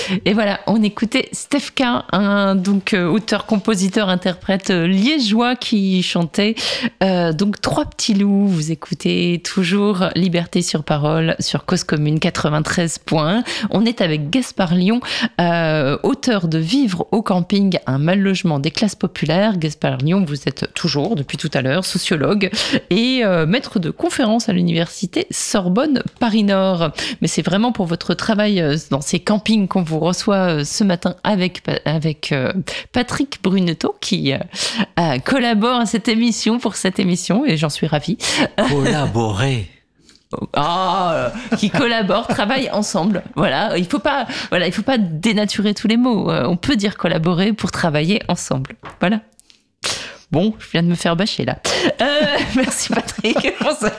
Et voilà, on écoutait Stef K, donc auteur, compositeur, interprète liégeois qui chantait donc Trois petits loups. Vous écoutez toujours Liberté sur parole sur Cause Commune 93.1. On est avec Gaspard Lion, auteur de Vivre au camping, un mal logement des classes populaires. Gaspard Lion, vous êtes toujours, depuis tout à l'heure, sociologue et maître de conférences à l'université Sorbonne Paris-Nord. Mais c'est vraiment pour votre travail dans ces campings qu'on vous reçoit ce matin avec Patrick Bruneteau qui collabore à cette émission, pour cette émission, et j'en suis ravie. Collaborer. Qui collaborent, travaillent ensemble. Voilà, il faut pas dénaturer tous les mots. On peut dire collaborer pour travailler ensemble. Voilà. Bon, je viens de me faire bâcher là. Merci Patrick pour ça.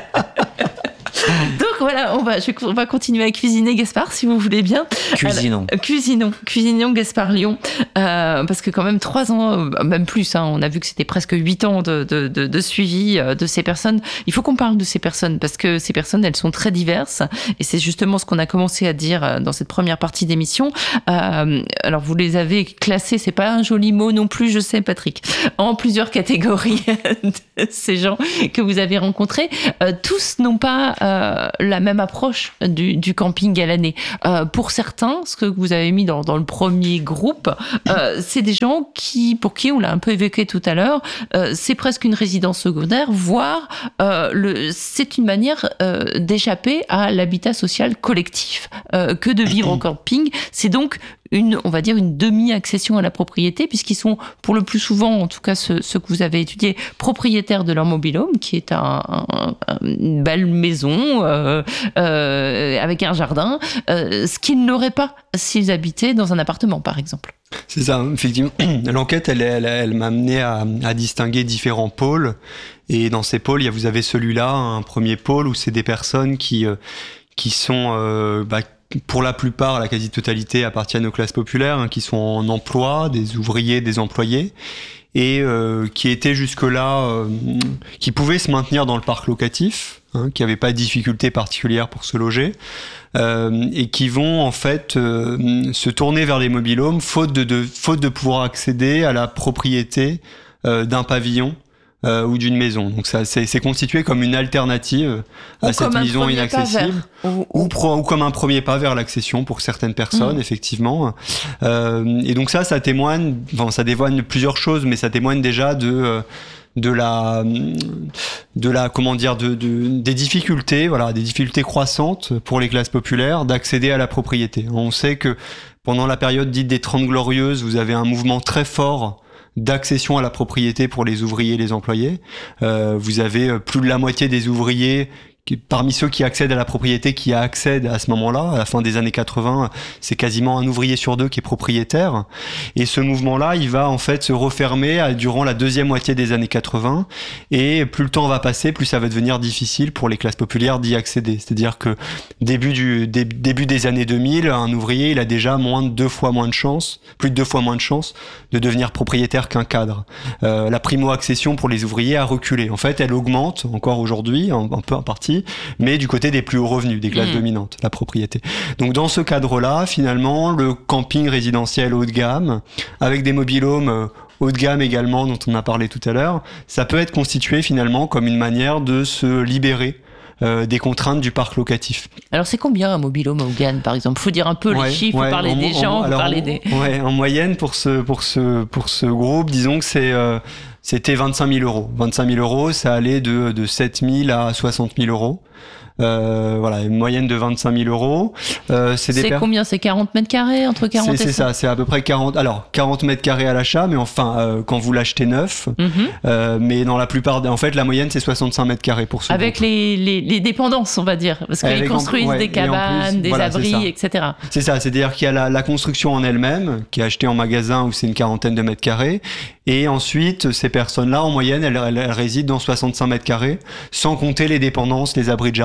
Donc voilà, on va continuer à cuisiner, Gaspard, si vous voulez bien. Cuisinons. Cuisinons Gaspard Lion, parce que quand même 3 ans, même plus, hein, on a vu que c'était presque 8 ans de suivi de ces personnes. Il faut qu'on parle de ces personnes, parce que ces personnes, elles sont très diverses, et c'est justement ce qu'on a commencé à dire dans cette première partie d'émission. Alors vous les avez classés, c'est pas un joli mot non plus, je sais Patrick, en plusieurs catégories de ces gens que vous avez rencontrés. Tous n'ont pas la même approche du camping à l'année. Pour certains, ce que vous avez mis dans le premier groupe, c'est des gens pour qui, on l'a un peu évoqué tout à l'heure, c'est presque une résidence secondaire, voire c'est une manière d'échapper à l'habitat social collectif que de vivre au camping. C'est donc on va dire une demi-accession à la propriété, puisqu'ils sont pour le plus souvent, en tout cas ceux que vous avez étudiés, propriétaires de leur mobil-home, qui est une belle maison avec un jardin, ce qu'ils n'auraient pas s'ils habitaient dans un appartement, par exemple. C'est ça, effectivement. L'enquête, elle m'a amené à distinguer différents pôles. Et dans ces pôles, vous avez celui-là, un premier pôle où c'est des personnes qui sont... pour la plupart, la quasi-totalité appartiennent aux classes populaires, hein, qui sont en emploi, des ouvriers, des employés, et qui étaient jusque-là, qui pouvaient se maintenir dans le parc locatif, hein, qui n'avaient pas de difficultés particulières pour se loger, et qui vont en fait se tourner vers les mobil-homes faute de pouvoir accéder à la propriété d'un pavillon ou d'une maison. Donc ça, c'est constitué comme une alternative à cette maison inaccessible, ou comme un premier pas vers l'accession pour certaines personnes, effectivement. Et donc ça témoigne, ça dévoile plusieurs choses, mais ça témoigne déjà des difficultés, des difficultés croissantes pour les classes populaires d'accéder à la propriété. On sait que pendant la période dite des 30 Glorieuses, vous avez un mouvement très fort d'accession à la propriété pour les ouvriers et les employés. Vous avez plus de la moitié des ouvriers parmi ceux qui accèdent à la propriété qui accèdent à ce moment-là. À la fin des années 80, c'est quasiment un ouvrier sur 2 qui est propriétaire. Et ce mouvement-là, il va en fait se refermer durant la deuxième moitié des années 80. Et plus le temps va passer, plus ça va devenir difficile pour les classes populaires d'y accéder. C'est-à-dire que début des années 2000, un ouvrier, il a déjà plus de 2 fois moins de chances de devenir propriétaire qu'un cadre. La primo-accession pour les ouvriers a reculé. En fait, elle augmente encore aujourd'hui, un peu en partie, mais du côté des plus hauts revenus, des classes dominantes, la propriété. Donc dans ce cadre-là, finalement, le camping résidentiel haut de gamme, avec des mobil-homes haut de gamme également, dont on a parlé tout à l'heure, ça peut être constitué finalement comme une manière de se libérer des contraintes du parc locatif. Alors c'est combien un mobil-home haut de gamme, par exemple? Faut dire un peu les chiffres, faut parler des gens, faut parler des... en moyenne pour ce groupe, disons que c'était 25 000 euros. 25 000 euros, ça allait de 7 000 à 60 000 euros. Une moyenne de 25 000 euros. Combien? C'est 40 mètres carrés, entre 40 et 100? C'est ça, c'est à peu près 40 mètres carrés à l'achat, mais quand vous l'achetez neuf. Mais dans la plupart, en fait, la moyenne, c'est 65 mètres carrés pour ce avec groupe. les dépendances, on va dire. Parce qu'ils construisent des cabanes, des abris, etc. C'est ça, c'est-à-dire qu'il y a la construction en elle-même, qui est achetée en magasin où c'est une quarantaine de mètres carrés. Et ensuite, ces personnes-là, en moyenne, elles résident dans 65 mètres carrés, sans compter les dépendances, les abris de jardin.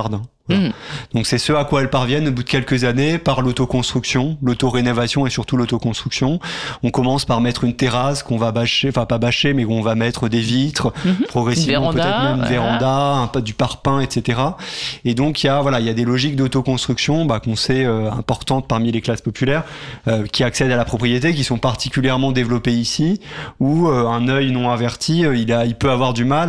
Voilà. Donc c'est ce à quoi elles parviennent au bout de quelques années par l'autoconstruction, l'autorénovation et surtout l'autoconstruction. On commence par mettre une terrasse qu'on va bâcher, enfin pas bâcher, mais on va mettre des vitres, progressivement peut-être même une véranda, du parpaing, etc. Et donc il y a des logiques d'autoconstruction qu'on sait importantes parmi les classes populaires qui accèdent à la propriété, qui sont particulièrement développées ici, où un œil non averti, il peut avoir du mal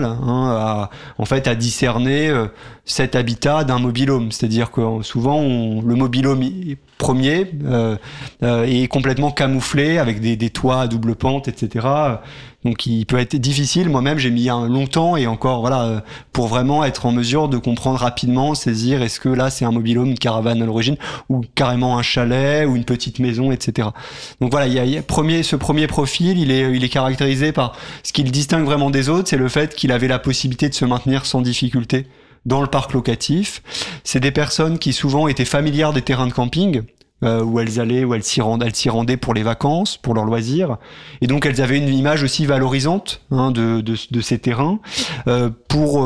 à discerner cet habitat d'un mobil-home. C'est-à-dire que souvent, le mobil-home premier est complètement camouflé avec des toits à double pente, etc. Donc il peut être difficile. Moi-même, j'ai mis longtemps et encore pour vraiment être en mesure de comprendre rapidement, saisir est-ce que là c'est un mobil-home, une caravane à l'origine, ou carrément un chalet ou une petite maison, etc. Donc voilà, ce premier profil, il est caractérisé par ce qui le distingue vraiment des autres, c'est le fait qu'il avait la possibilité de se maintenir sans difficulté dans le parc locatif. C'est des personnes qui souvent étaient familières des terrains de camping, où elles allaient, où elles s'y rendaient pour les vacances, pour leurs loisirs. Et donc elles avaient une image aussi valorisante de ces terrains. Pour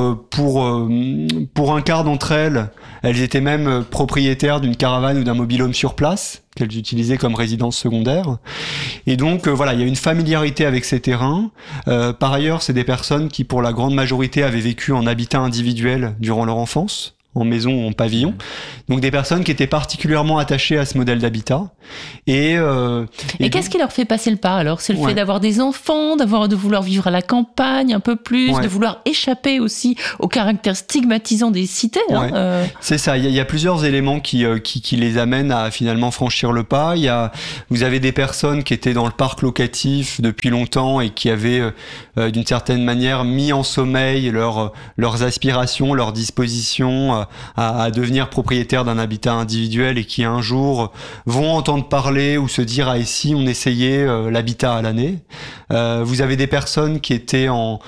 un quart d'entre elles, elles étaient même propriétaires d'une caravane ou d'un mobil-home sur place, qu'elles utilisaient comme résidence secondaire. Et donc il y a une familiarité avec ces terrains. Par ailleurs, c'est des personnes qui, pour la grande majorité, avaient vécu en habitat individuel durant leur enfance, en maison ou en pavillon. Donc des personnes qui étaient particulièrement attachées à ce modèle d'habitat. Et qu'est-ce qui leur fait passer le pas alors? C'est le fait d'avoir des enfants, de vouloir vivre à la campagne un peu plus, de vouloir échapper aussi au caractère stigmatisant des cités. C'est ça, il y a plusieurs éléments qui les amènent à finalement franchir le pas. Vous avez des personnes qui étaient dans le parc locatif depuis longtemps et qui avaient d'une certaine manière mis en sommeil leurs aspirations, leurs dispositions à devenir propriétaires d'un habitat individuel et qui un jour vont entendre parler ou se dire et si on essayait l'habitat à l'année. Vous avez des personnes qui étaient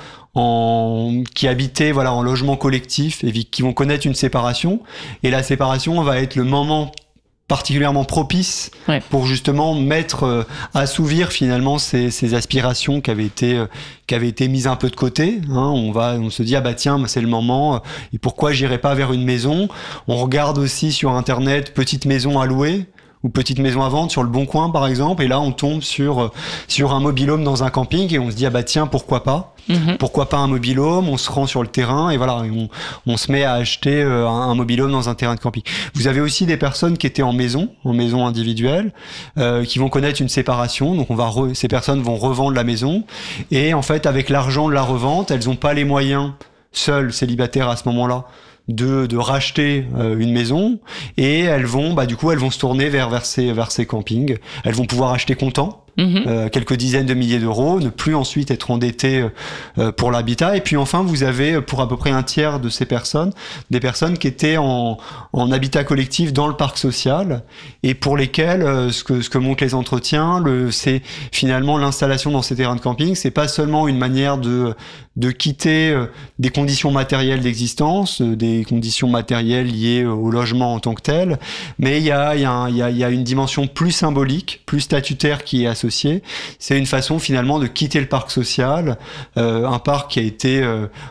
qui habitaient en logement collectif et qui vont connaître une séparation, et la séparation va être le moment particulièrement propice pour justement assouvir finalement ces aspirations qui avaient été mises un peu de côté. On se dit tiens, c'est le moment, et pourquoi j'irais pas vers une maison? On regarde aussi sur internet petites maisons à louer ou petites maisons à vendre sur le Bon Coin par exemple, et là on tombe sur un mobil-home dans un camping et on se dit tiens, pourquoi pas? Pourquoi pas un mobil-home? On se rend sur le terrain et on se met à acheter un mobil-home dans un terrain de camping. Vous avez aussi des personnes qui étaient en maison individuelle, qui vont connaître une séparation. Donc ces personnes vont revendre la maison, et en fait avec l'argent de la revente, elles n'ont pas les moyens, seules célibataires à ce moment-là, de racheter une maison, et elles vont se tourner vers ces campings. Elles vont pouvoir acheter comptant, quelques dizaines de milliers d'euros, ne plus ensuite être endettées pour l'habitat. Et puis enfin, vous avez pour à peu près un tiers de ces personnes, des personnes qui étaient en habitat collectif dans le parc social, et pour lesquelles ce que montrent les entretiens, c'est finalement l'installation dans ces terrains de camping, c'est pas seulement une manière de quitter des conditions matérielles d'existence, des conditions matérielles liées au logement en tant que tel, mais il y a une dimension plus symbolique, plus statutaire qui est associée. C'est une façon finalement de quitter le parc social, un parc qui a été...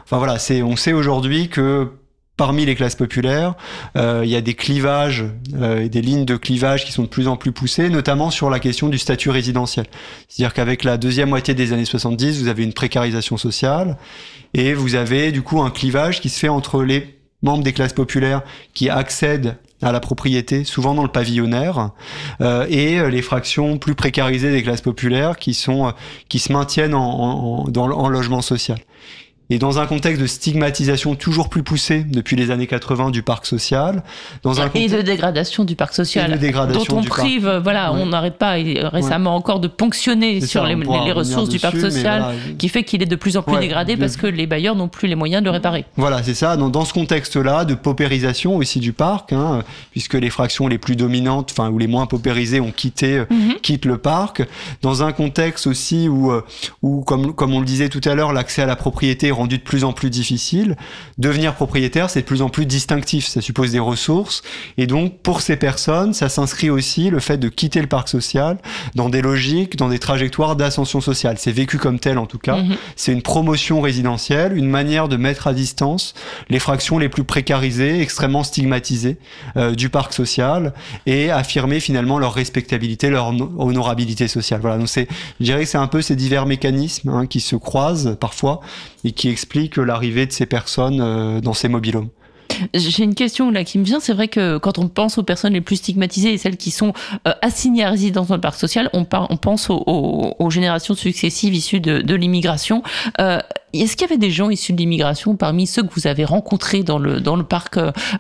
on sait aujourd'hui que parmi les classes populaires, il y a des clivages, des lignes de clivage qui sont de plus en plus poussées, notamment sur la question du statut résidentiel. C'est-à-dire qu'avec la deuxième moitié des années 70, vous avez une précarisation sociale, et vous avez du coup un clivage qui se fait entre les membres des classes populaires qui accèdent à la propriété, souvent dans le pavillonnaire, et les fractions plus précarisées des classes populaires qui se maintiennent en logement social. Et dans un contexte de stigmatisation toujours plus poussée depuis les années 80 du parc social, et de dégradation du parc social, dont on prive, on n'arrête pas récemment encore de ponctionner sur les ressources du parc social, qui fait qu'il est de plus en plus dégradé parce que les bailleurs n'ont plus les moyens de le réparer. Voilà, c'est ça. Dans ce contexte-là, de paupérisation aussi du parc, puisque les fractions les plus dominantes, ou les moins paupérisées, quittent le parc. Dans un contexte aussi où comme on le disait tout à l'heure, l'accès à la propriété est rendu de plus en plus difficile. Devenir propriétaire, c'est de plus en plus distinctif. Ça suppose des ressources. Et donc, pour ces personnes, ça s'inscrit aussi le fait de quitter le parc social dans des logiques, dans des trajectoires d'ascension sociale. C'est vécu comme tel, en tout cas. C'est une promotion résidentielle, une manière de mettre à distance les fractions les plus précarisées, extrêmement stigmatisées du parc social et affirmer finalement leur respectabilité, leur honorabilité sociale. Voilà. Donc je dirais que c'est un peu ces divers mécanismes qui se croisent parfois et qui expliquent l'arrivée de ces personnes dans ces mobil-homes. J'ai une question là qui me vient. C'est vrai que quand on pense aux personnes les plus stigmatisées et celles qui sont assignées à résidence dans le parc social, on pense aux générations successives issues de l'immigration. Est-ce qu'il y avait des gens issus de l'immigration parmi ceux que vous avez rencontrés dans le parc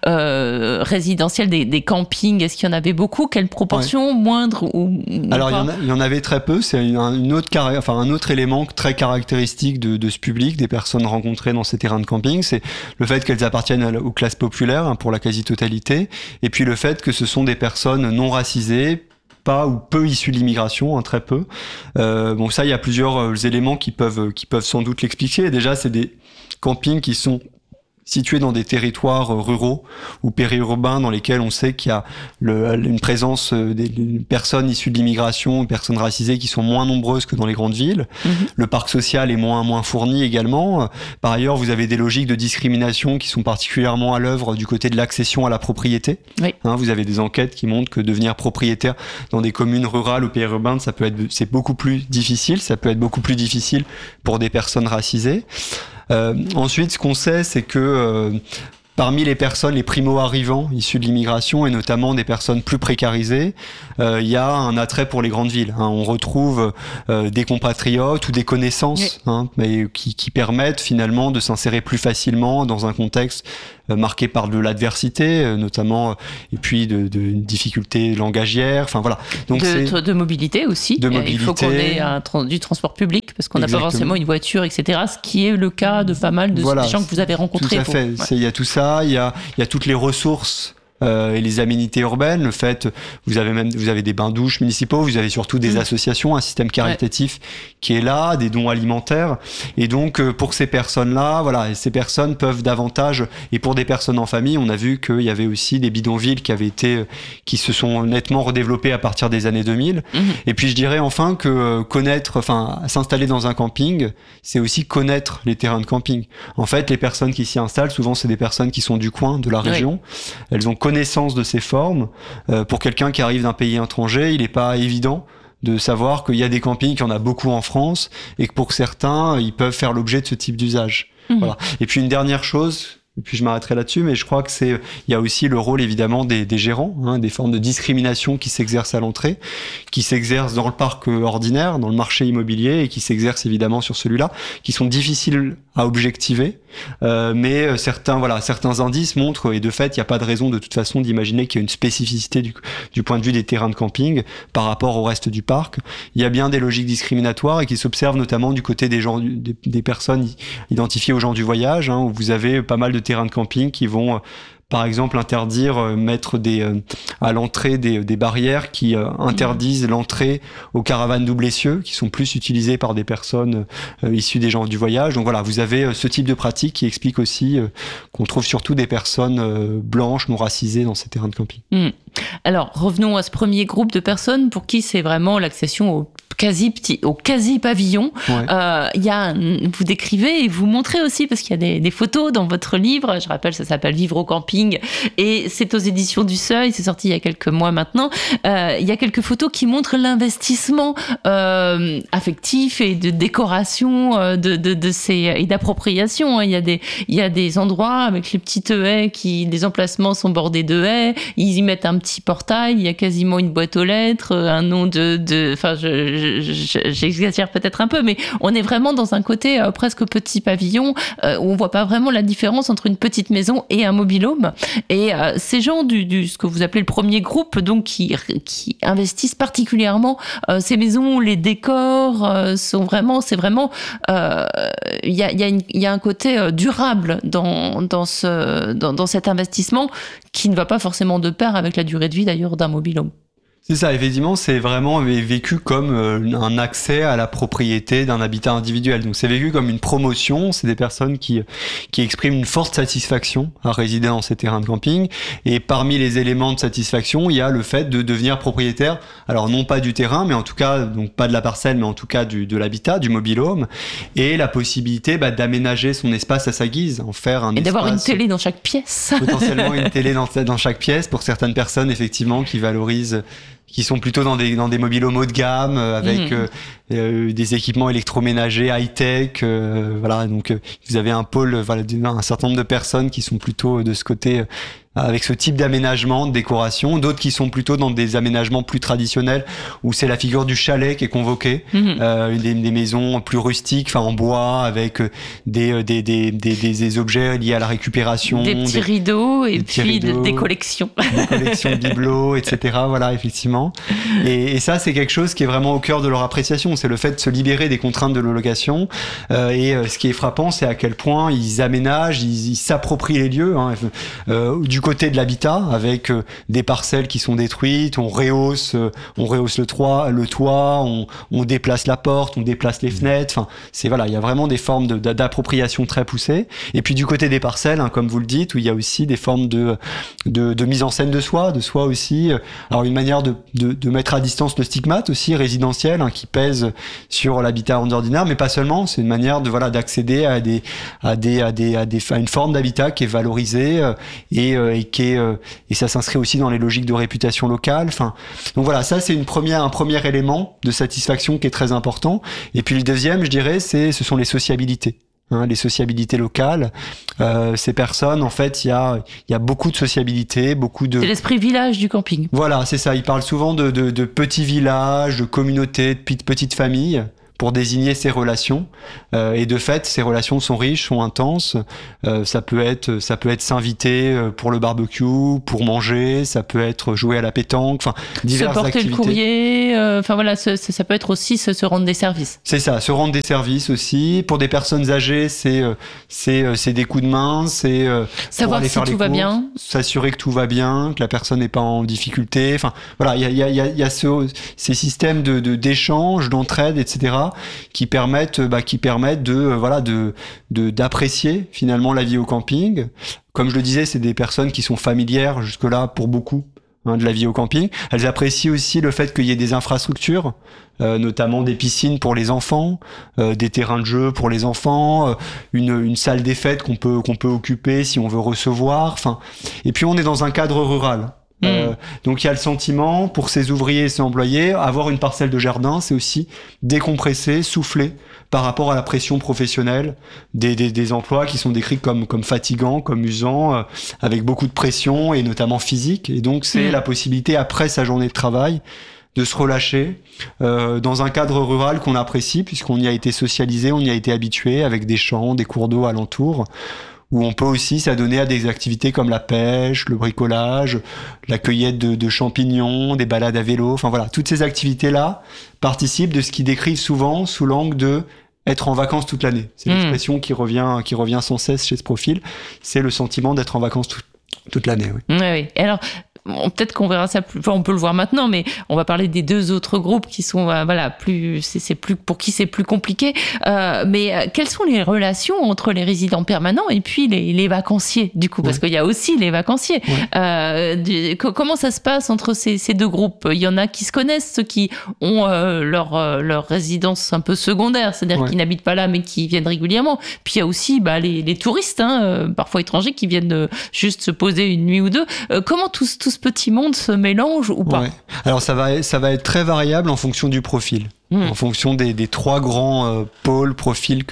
résidentiel des campings? Est-ce qu'il y en avait beaucoup? Quelle proportion? Moindre ou Alors pas? il y en avait très peu. C'est un autre élément très caractéristique de ce public, des personnes rencontrées dans ces terrains de camping, c'est le fait qu'elles appartiennent aux classes populaires pour la quasi-totalité, et puis le fait que ce sont des personnes non racisées, pas ou peu issus de l'immigration, très peu. Bon, ça, il y a plusieurs éléments qui peuvent sans doute l'expliquer. Déjà, c'est des campings qui sont situés dans des territoires ruraux ou périurbains dans lesquels on sait qu'il y a une présence des personnes issues de l'immigration, personnes racisées qui sont moins nombreuses que dans les grandes villes. Le parc social est moins fourni également. Par ailleurs, vous avez des logiques de discrimination qui sont particulièrement à l'œuvre du côté de l'accession à la propriété. Oui. Vous avez des enquêtes qui montrent que devenir propriétaire dans des communes rurales ou périurbaines, c'est beaucoup plus difficile. Ça peut être beaucoup plus difficile pour des personnes racisées. Ensuite, ce qu'on sait, c'est que parmi les personnes, les primo-arrivants issus de l'immigration, et notamment des personnes plus précarisées, il y a un attrait pour les grandes villes. On retrouve des compatriotes ou des connaissances mais qui permettent finalement de s'insérer plus facilement dans un contexte marqué par de l'adversité, notamment, et puis de difficultés langagières. Enfin voilà. Donc de mobilité aussi. De mobilité. Il faut qu'on ait du transport public parce qu'on n'a pas forcément une voiture, etc. Ce qui est le cas de pas mal de des gens que vous avez rencontrés. Tout à fait. Il y a tout ça. Il y a toutes les ressources. Et les aménités urbaines, le fait, vous avez des bains-douches municipaux, vous avez surtout des associations, un système caritatif qui est là, des dons alimentaires. Et donc, pour ces personnes-là, voilà, ces personnes peuvent davantage, et pour des personnes en famille, on a vu qu'il y avait aussi des bidonvilles qui se sont nettement redéveloppés à partir des années 2000. Et puis, je dirais enfin que s'installer dans un camping, c'est aussi connaître les terrains de camping. En fait, les personnes qui s'y installent, souvent, c'est des personnes qui sont du coin, de la région. Elles ont connaissance de ces formes. Pour quelqu'un qui arrive d'un pays étranger, il n'est pas évident de savoir qu'il y a des campings, qu'il y en a beaucoup en France, et que pour certains, ils peuvent faire l'objet de ce type d'usage. Voilà. Et puis une dernière chose, et puis je m'arrêterai là-dessus, mais je crois que il y a aussi le rôle évidemment des gérants, des formes de discrimination qui s'exercent à l'entrée, qui s'exercent dans le parc ordinaire, dans le marché immobilier, et qui s'exercent évidemment sur celui-là, qui sont difficiles à objectiver, mais certains indices montrent, et de fait, il n'y a pas de raison de toute façon d'imaginer qu'il y a une spécificité du point de vue des terrains de camping par rapport au reste du parc. Il y a bien des logiques discriminatoires et qui s'observent notamment du côté des personnes identifiées aux gens du voyage, où vous avez pas mal de terrains de camping qui vont par exemple mettre à l'entrée des barrières qui interdisent l'entrée aux caravanes double essieu qui sont plus utilisées par des personnes issues des gens du voyage. Donc voilà, vous avez ce type de pratique qui explique aussi qu'on trouve surtout des personnes blanches, non racisées dans ces terrains de camping. Alors revenons à ce premier groupe de personnes pour qui c'est vraiment l'accession au quasi pavillon. Vous décrivez et vous montrez aussi, parce qu'il y a des photos dans votre livre, je rappelle, ça s'appelle Vivre au camping, et c'est aux éditions du Seuil, c'est sorti il y a quelques mois maintenant. Il y a quelques photos qui montrent l'investissement affectif et de décoration et d'appropriation. Il y a des endroits avec les petites haies, les emplacements sont bordés de haies, ils y mettent un petit portail, il y a quasiment une boîte aux lettres, un nom j'exagère peut-être un peu, mais on est vraiment dans un côté presque petit pavillon où on voit pas vraiment la différence entre une petite maison et un mobil-home. Et ces gens ce que vous appelez le premier groupe, donc qui investissent particulièrement ces maisons, les décors c'est vraiment il y a un côté durable dans cet investissement qui ne va pas forcément de pair avec la durée de vie d'ailleurs d'un mobil-home. C'est ça, effectivement, c'est vraiment vécu comme un accès à la propriété d'un habitat individuel. Donc c'est vécu comme une promotion, c'est des personnes qui expriment une forte satisfaction à résider dans ces terrains de camping. Et parmi les éléments de satisfaction, il y a le fait de devenir propriétaire, alors non pas du terrain, mais en tout cas, donc pas de la parcelle, mais en tout cas de l'habitat, du mobil-home, et la possibilité d'aménager son espace à sa guise, en faire un espace... Et d'avoir une télé dans chaque pièce. Potentiellement une télé dans chaque pièce, pour certaines personnes, effectivement, qui valorisent... qui sont plutôt dans des mobil-homes haut de gamme avec des équipements électroménagers high-tech, voilà. Donc vous avez un pôle, voilà, un certain nombre de personnes qui sont plutôt de ce côté avec ce type d'aménagement, de décoration, d'autres qui sont plutôt dans des aménagements plus traditionnels où c'est la figure du chalet qui est convoquée, des maisons plus rustiques, enfin en bois, avec des objets liés à la récupération, des petits rideaux et puis rideaux, des collections, de bibelots, etc. Voilà, effectivement. Et ça, c'est quelque chose qui est vraiment au cœur de leur appréciation. C'est le fait de se libérer des contraintes de la location. Ce qui est frappant, c'est à quel point ils aménagent, ils s'approprient les lieux. Hein. Du côté de l'habitat, avec des parcelles qui sont détruites, on rehausse le toit, on déplace la porte, on déplace les fenêtres. Enfin, il y a vraiment des formes d'appropriation très poussées. Et puis du côté des parcelles, hein, comme vous le dites, où il y a aussi des formes de mise en scène de soi aussi. Alors une manière de mettre à distance le stigmate aussi résidentiel, hein, qui pèse sur l'habitat en ordinaire, mais pas seulement. C'est une manière d'accéder à une forme d'habitat qui est valorisée et ça s'inscrit aussi dans les logiques de réputation locale. Enfin, donc voilà, ça c'est un premier élément de satisfaction qui est très important. Et puis le deuxième, je dirais, ce sont les sociabilités. Hein, les sociabilités locales, ces personnes, en fait, il y a beaucoup de sociabilité, c'est l'esprit village du camping. Voilà, c'est ça. Ils parlent souvent de petits villages, de communautés, de petites familles, pour désigner ces relations. Et de fait, ces relations sont riches, sont intenses. Ça peut être s'inviter pour le barbecue, pour manger. Ça peut être jouer à la pétanque. Enfin, diverses activités. Se porter le courrier. Enfin voilà, ça peut être aussi se rendre des services. C'est ça, se rendre des services aussi. Pour des personnes âgées, c'est des coups de main. C'est savoir si tout va bien. S'assurer que tout va bien, que la personne n'est pas en difficulté. Enfin voilà, il y a ces systèmes d'échange, d'entraide, etc. qui permettent d'apprécier finalement la vie au camping. Comme je le disais, c'est des personnes qui sont familières jusque-là pour beaucoup, hein, de la vie au camping. Elles apprécient aussi le fait qu'il y ait des infrastructures, notamment des piscines pour les enfants, des terrains de jeu pour les enfants, une salle des fêtes qu'on peut occuper si on veut recevoir. Enfin, et puis on est dans un cadre rural. Donc il y a le sentiment pour ces ouvriers et ces employés, avoir une parcelle de jardin, c'est aussi décompresser, souffler par rapport à la pression professionnelle des emplois qui sont décrits comme fatigants, comme usants, avec beaucoup de pression et notamment physique. Et donc c'est la possibilité après sa journée de travail de se relâcher dans un cadre rural qu'on apprécie puisqu'on y a été socialisé, on y a été habitué avec des champs, des cours d'eau alentour, où on peut aussi s'adonner à des activités comme la pêche, le bricolage, la cueillette de champignons, des balades à vélo. Enfin voilà, toutes ces activités-là participent de ce qu'ils décrivent souvent sous l'angle de être en vacances toute l'année. C'est l'expression qui revient sans cesse chez ce profil. C'est le sentiment d'être en vacances toute l'année. Oui. Oui. Et alors, peut-être qu'on verra ça on peut le voir maintenant, mais on va parler des deux autres groupes qui sont pour qui c'est plus compliqué. Mais quelles sont les relations entre les résidents permanents et puis les vacanciers, du coup, parce qu'il y a aussi les vacanciers. Comment ça se passe entre ces deux groupes? Il y en a qui se connaissent, ceux qui ont leur résidence un peu secondaire, c'est-à-dire qui n'habitent pas là mais qui viennent régulièrement. Puis il y a aussi les touristes, hein, parfois étrangers, qui viennent juste se poser une nuit ou deux. Comment tout ce petit monde se mélange ou pas? Alors ça va être très variable en fonction du profil, en fonction des trois grands pôles profils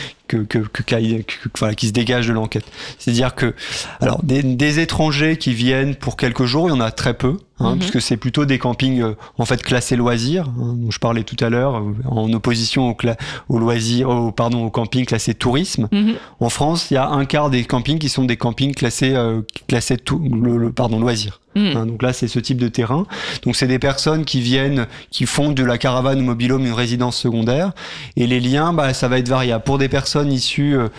qui se dégagent de l'enquête. C'est-à-dire que alors des étrangers qui viennent pour quelques jours, il y en a très peu, puisque c'est plutôt des campings en fait classés loisirs, dont je parlais tout à l'heure, en opposition au camping classé tourisme. En France, il y a un quart des campings qui sont des campings classés loisirs. Donc là, c'est ce type de terrain. Donc c'est des personnes qui font de la caravane ou mobil-home une résidence secondaire. Et les liens, ça va être variable. Pour des personnes issues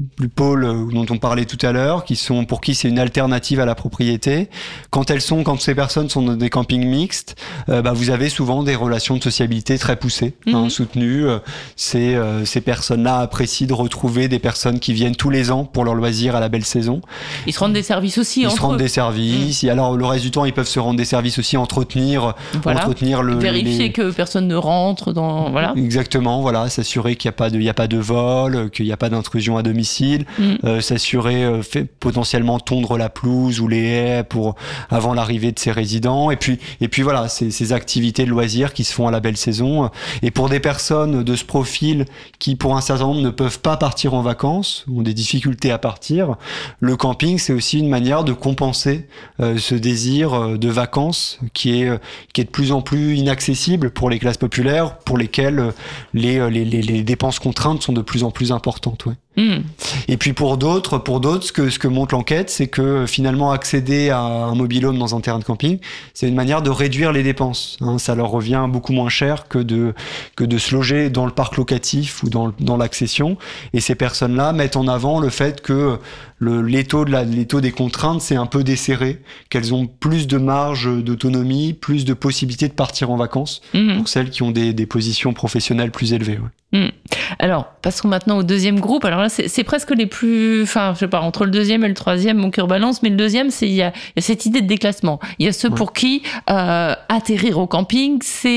pôles dont on parlait tout à l'heure, pour qui c'est une alternative à la propriété. Quand ces personnes sont dans des campings mixtes, vous avez souvent des relations de sociabilité très poussées, soutenues. Ces personnes-là apprécient de retrouver des personnes qui viennent tous les ans pour leur loisir à la belle saison. Ils se rendent des services aussi entre eux. Ils se rendent des services. Alors le reste du temps, ils peuvent se rendre des services aussi, entretenir vérifier que personne ne rentre dans Exactement, voilà, s'assurer qu'il n'y a pas de vol, qu'il n'y a pas d'intrusion à domicile, s'assurer potentiellement tondre la pelouse ou les haies avant l'arrivée de ses résidents, et puis voilà, ces activités de loisirs qui se font à la belle saison. Et pour des personnes de ce profil qui pour un certain nombre ne peuvent pas partir en vacances, ont des difficultés à partir, le camping c'est aussi une manière de compenser ce désir de vacances qui est de plus en plus inaccessible pour les classes populaires, pour lesquelles les dépenses contraintes sont de plus en plus importantes. Ouais. Et puis pour d'autres, ce que montre l'enquête, c'est que finalement accéder à un mobil-home dans un terrain de camping, c'est une manière de réduire les dépenses. Ça leur revient beaucoup moins cher que de se loger dans le parc locatif ou dans l'accession. Et ces personnes-là mettent en avant le fait que l'étau des contraintes c'est un peu desserré, qu'elles ont plus de marge d'autonomie, plus de possibilités de partir en vacances pour celles qui ont des positions professionnelles plus élevées. Ouais. Alors, passons maintenant au deuxième groupe. Alors là, c'est presque les plus... Enfin, je sais pas, entre le deuxième et le troisième, mon cœur balance, mais le deuxième, il y a cette idée de déclassement. Il y a ceux pour qui atterrir au camping,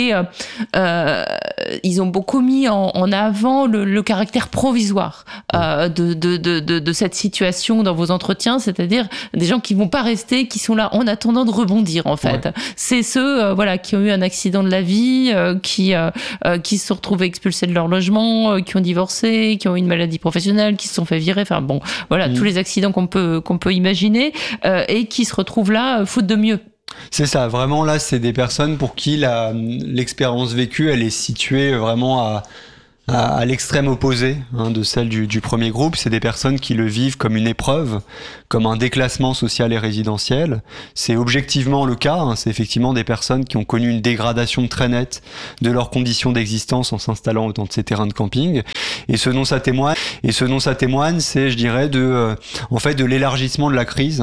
ils ont beaucoup mis en avant le caractère provisoire de cette situation dans vos entretiens, c'est-à-dire des gens qui vont pas rester, qui sont là en attendant de rebondir, en fait. Ouais. C'est ceux qui ont eu un accident de la vie, qui se sont retrouvés expulsés de leur logement, qui ont divorcé, qui ont eu une maladie professionnelle, qui se sont fait virer, enfin bon, voilà, tous les accidents qu'on peut imaginer, et qui se retrouvent là faute de mieux. C'est ça, vraiment là, c'est des personnes pour qui l'expérience vécue, elle est située vraiment à l'extrême opposé de celle du premier groupe. C'est des personnes qui le vivent comme une épreuve, comme un déclassement social et résidentiel. C'est objectivement le cas, c'est effectivement des personnes qui ont connu une dégradation très nette de leurs conditions d'existence en s'installant dans ces terrains de camping. Et ce dont ça témoigne, c'est, je dirais, de l'élargissement de la crise.